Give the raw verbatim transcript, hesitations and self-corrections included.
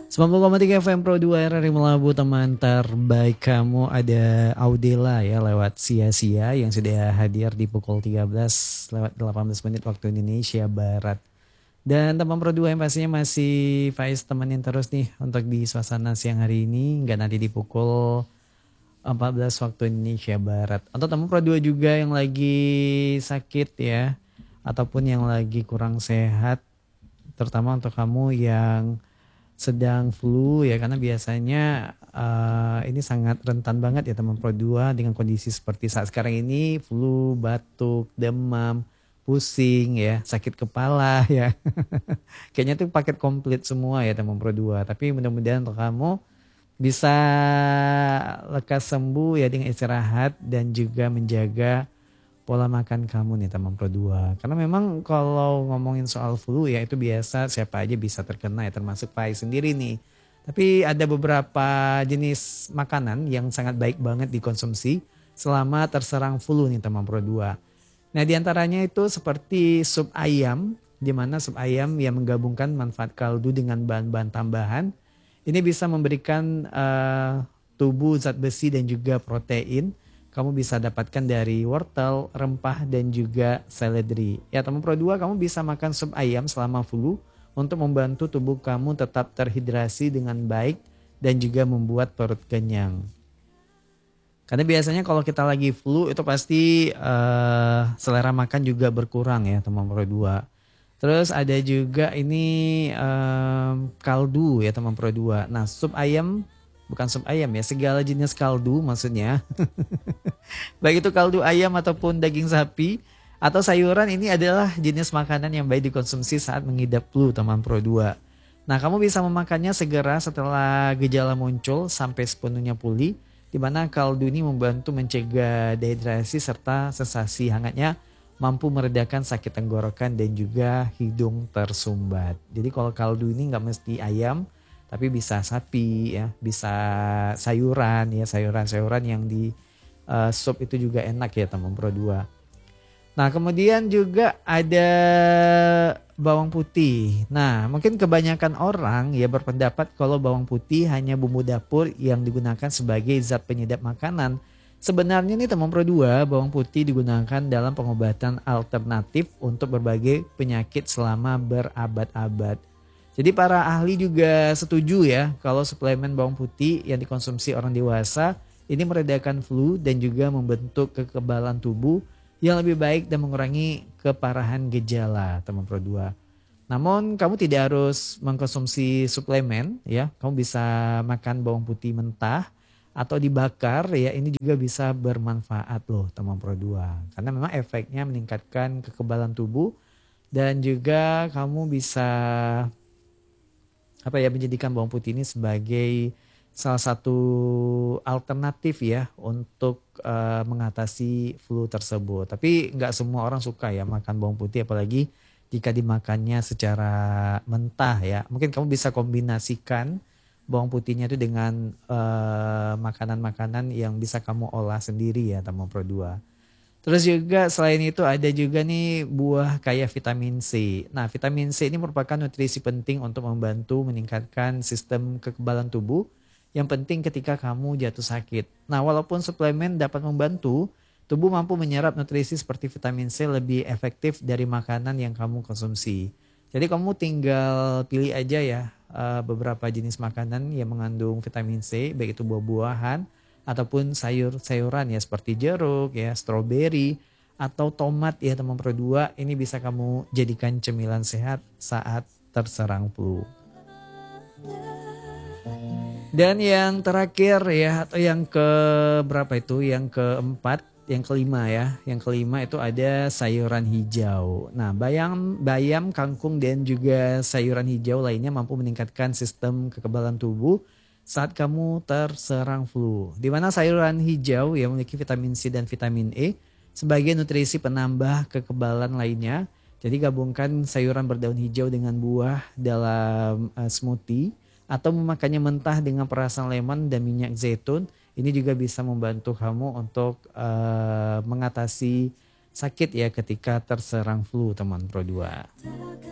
sembilan puluh koma tiga F M Pro dua R R I Melabu, teman terbaik kamu. Ada Audela ya lewat sia-sia yang sudah hadir di pukul tiga belas lewat delapan belas menit waktu Indonesia Barat. Dan teman Pro dua yang pastinya masih Faiz temenin terus nih untuk di suasana siang hari ini, nggak nanti di pukul empat belas waktu Indonesia Barat. Untuk teman Pro dua juga yang lagi sakit ya, ataupun yang lagi kurang sehat, terutama untuk kamu yang sedang flu ya, karena biasanya uh, ini sangat rentan banget ya teman Pro dua dengan kondisi seperti saat sekarang ini, flu, batuk, demam, pusing ya, sakit kepala ya. Kayaknya tuh paket komplit semua ya teman Pro dua. Tapi mudah-mudahan untuk kamu bisa lekas sembuh ya dengan istirahat dan juga menjaga pola makan kamu nih teman Pro dua. Karena memang kalau ngomongin soal flu ya itu biasa siapa aja bisa terkena ya, termasuk Faiz sendiri nih. Tapi ada beberapa jenis makanan yang sangat baik banget dikonsumsi selama terserang flu nih teman Pro dua. Nah diantaranya itu seperti sup ayam, di mana sup ayam yang menggabungkan manfaat kaldu dengan bahan-bahan tambahan. Ini bisa memberikan uh, tubuh zat besi dan juga protein. Kamu bisa dapatkan dari wortel, rempah, dan juga seledri. Ya teman Pro dua, kamu bisa makan sup ayam selama flu untuk membantu tubuh kamu tetap terhidrasi dengan baik dan juga membuat perut kenyang. Karena biasanya kalau kita lagi flu itu pasti uh, selera makan juga berkurang ya teman Pro dua. Terus ada juga ini um, kaldu ya teman Pro dua. Nah sup ayam, bukan sup ayam ya, segala jenis kaldu maksudnya. Baik itu kaldu ayam ataupun daging sapi atau sayuran, ini adalah jenis makanan yang baik dikonsumsi saat mengidap flu teman Pro dua. Nah kamu bisa memakannya segera setelah gejala muncul sampai sepenuhnya pulih, di mana kaldu ini membantu mencegah dehidrasi serta sensasi hangatnya mampu meredakan sakit tenggorokan dan juga hidung tersumbat. Jadi kalau kaldu ini nggak mesti ayam, tapi bisa sapi ya, bisa sayuran ya, sayuran-sayuran yang di uh, sup itu juga enak ya teman Pro dua. Nah kemudian juga ada bawang putih. Nah mungkin kebanyakan orang ya berpendapat kalau bawang putih hanya bumbu dapur yang digunakan sebagai zat penyedap makanan. Sebenarnya nih teman Pro dua, bawang putih digunakan dalam pengobatan alternatif untuk berbagai penyakit selama berabad-abad. Jadi para ahli juga setuju ya kalau suplemen bawang putih yang dikonsumsi orang dewasa ini meredakan flu dan juga membentuk kekebalan tubuh yang lebih baik dan mengurangi keparahan gejala teman Pro dua. Namun kamu tidak harus mengkonsumsi suplemen ya, kamu bisa makan bawang putih mentah atau dibakar ya, ini juga bisa bermanfaat loh teman Pro dua. Karena memang efeknya meningkatkan kekebalan tubuh dan juga kamu bisa apa ya, menjadikan bawang putih ini sebagai salah satu alternatif ya untuk uh, mengatasi flu tersebut. Tapi nggak semua orang suka ya makan bawang putih, apalagi jika dimakannya secara mentah ya. Mungkin kamu bisa kombinasikan bawang putihnya itu dengan uh, makanan-makanan yang bisa kamu olah sendiri ya teman Pro dua. Terus juga selain itu ada juga nih buah kaya vitamin C. Nah vitamin C ini merupakan nutrisi penting untuk membantu meningkatkan sistem kekebalan tubuh yang penting ketika kamu jatuh sakit. Nah walaupun suplemen dapat membantu, tubuh mampu menyerap nutrisi seperti vitamin C lebih efektif dari makanan yang kamu konsumsi. Jadi kamu tinggal pilih aja ya uh, beberapa jenis makanan yang mengandung vitamin C, baik itu buah-buahan ataupun sayur-sayuran ya seperti jeruk ya, stroberi atau tomat ya teman Pro dua. Ini bisa kamu jadikan cemilan sehat saat terserang flu. Dan yang terakhir ya, atau yang ke berapa itu, yang keempat, yang kelima ya. Yang kelima itu ada sayuran hijau. Nah bayam, bayam, kangkung dan juga sayuran hijau lainnya mampu meningkatkan sistem kekebalan tubuh saat kamu terserang flu. Di mana sayuran hijau yang memiliki vitamin C dan vitamin E sebagai nutrisi penambah kekebalan lainnya. Jadi gabungkan sayuran berdaun hijau dengan buah dalam uh, smoothie atau memakannya mentah dengan perasan lemon dan minyak zaitun. Ini juga bisa membantu kamu untuk uh, mengatasi sakit ya ketika terserang flu teman Pro dua.